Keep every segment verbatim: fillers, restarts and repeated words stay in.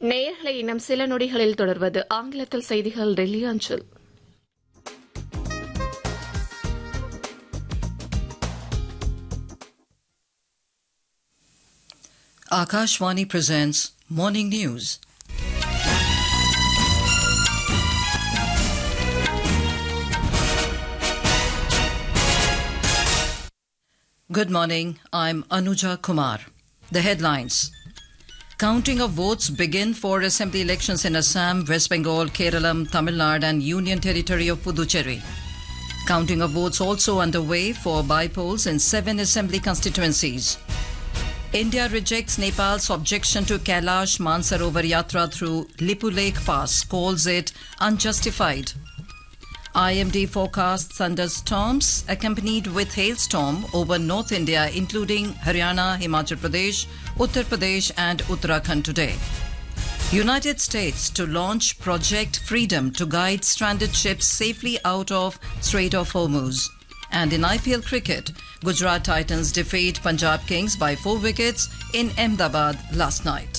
நேயர்களை இன்னும் சில நொடிகளில் தொடர்வது ஆங்கிலத்தில் செய்திகள் டெல்லி அஞ்சல். Akashvani presents Morning News. Good morning, I'm Anuja Kumar. The headlines. Counting of votes begin for assembly elections in Assam, West Bengal, Kerala, Tamil Nadu and Union Territory of Puducherry. Counting of votes also underway for by-polls in seven assembly constituencies. India rejects Nepal's objection to Kailash Mansarovar Yatra through Lipu Lake Pass, calls it unjustified. I M D forecasts thunderstorms accompanied with hailstorm over North India, including Haryana, Himachal Pradesh, Uttar Pradesh and Uttarakhand today. United States to launch Project Freedom to guide stranded ships safely out of Strait of Hormuz. And in I P L cricket, Gujarat Titans defeat Punjab Kings by four wickets in Ahmedabad last night.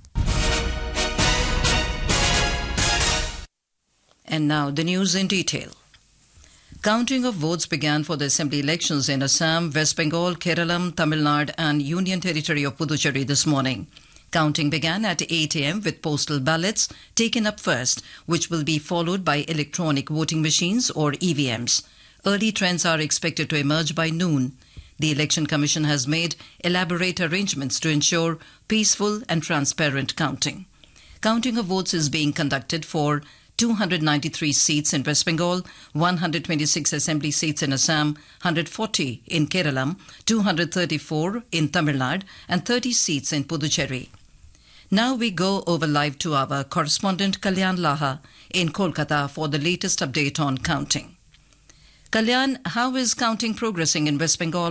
And now the news in detail. Counting of votes began for the assembly elections in Assam, West Bengal, Kerala, Tamil Nadu and Union Territory of Puducherry this morning. Counting began at eight a m with postal ballots taken up first, which will be followed by electronic voting machines or E V Ms. Early trends are expected to emerge by noon. The Election Commission has made elaborate arrangements to ensure peaceful and transparent counting. Counting of votes is being conducted for two hundred ninety-three seats in West Bengal, one hundred twenty-six assembly seats in Assam, one hundred forty in Kerala, two hundred thirty-four in Tamil Nadu and thirty seats in Puducherry. Now we go over live to our correspondent Kalyan Laha in Kolkata for the latest update on counting. Kalyan, how is counting progressing in West Bengal?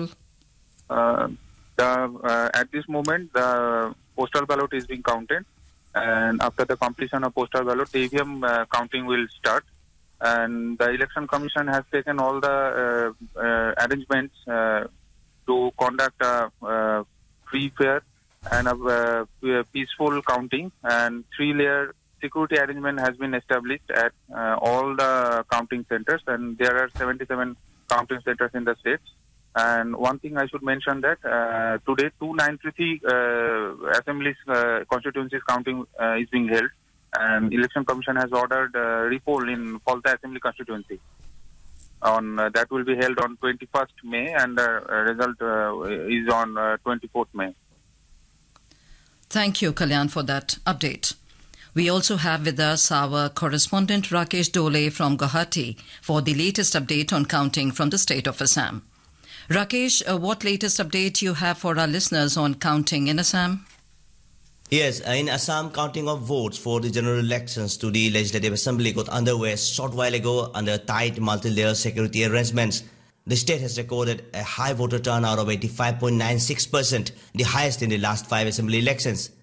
Uh, the, uh, at this moment, the postal ballot is being counted. And after the completion of postal ballot, the E V M uh, counting will start. And the Election Commission has taken all the uh, uh, arrangements uh, to conduct a uh, free, fair and a uh, peaceful counting. And three-layer security arrangement has been established at uh, all the counting centers. And there are seventy-seven counting centers in the states. And one thing I should mention that uh, today two hundred ninety-three uh, assemblies uh, constituencies counting uh, is being held, and Election Commission has ordered uh, repoll in Falta Assembly constituency. On uh, that will be held on twenty-first May, and the uh, result uh, is on uh, twenty-fourth May. Thank you, Kalyan, for that update. We also have with us our correspondent Rakesh Dole from Guwahati for the latest update on counting from the state of Assam. Rakesh, uh, what latest update you have for our listeners on counting in Assam? Yes, in Assam, counting of votes for the general elections to the Legislative Assembly got underway a short while ago under tight multi-layer security arrangements. The state has recorded a high voter turnout of eighty-five point nine six percent, the highest in the last five assembly elections.